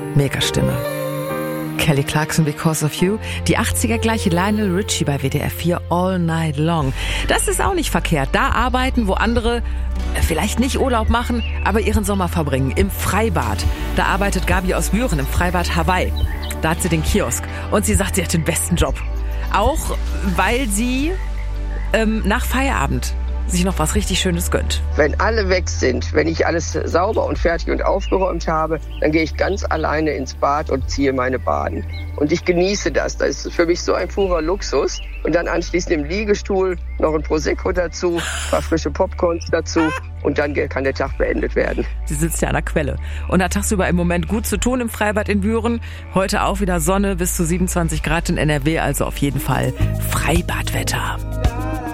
Megastimme. Kelly Clarkson, Because of You. Die 80er gleiche Lionel Richie bei WDR 4 All Night Long. Das ist auch nicht verkehrt. Da arbeiten, wo andere vielleicht nicht Urlaub machen, aber ihren Sommer verbringen. Im Freibad. Da arbeitet Gabi aus Büren im Freibad Hawaii. Da hat sie den Kiosk. Und sie sagt, sie hat den besten Job. Auch weil sie nach Feierabend sich noch was richtig Schönes gönnt. Wenn alle weg sind, wenn ich alles sauber und fertig und aufgeräumt habe, dann gehe ich ganz alleine ins Bad und ziehe meine Baden. Und ich genieße das. Das ist für mich so ein purer Luxus. Und dann anschließend im Liegestuhl noch ein Prosecco dazu, ein paar frische Popcorns dazu und dann kann der Tag beendet werden. Sie sitzt ja an der Quelle und hat tagsüber im Moment gut zu tun im Freibad in Büren. Heute auch wieder Sonne bis zu 27 Grad in NRW, also auf jeden Fall Freibadwetter.